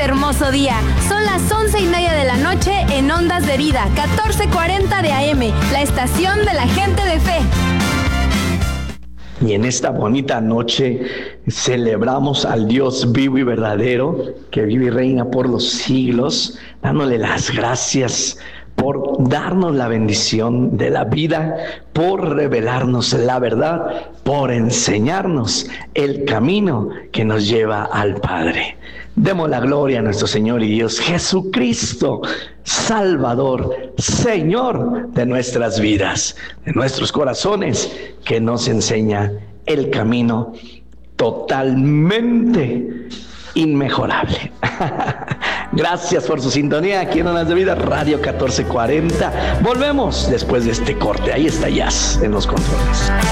hermoso día. Son las 11:30 de la noche en Ondas de Vida, 1440 de AM, la estación de la gente de fe. Y en esta bonita noche celebramos al Dios vivo y verdadero, que vive y reina por los siglos, dándole las gracias por darnos la bendición de la vida, por revelarnos la verdad, por enseñarnos el camino que nos lleva al Padre. Demos la gloria a nuestro Señor y Dios Jesucristo, Salvador, Señor de nuestras vidas, de nuestros corazones, que nos enseña el camino totalmente inmejorable. Gracias por su sintonía aquí en Ondas de Vida, Radio 1440. Volvemos después de este corte. Ahí está Jazz en los controles.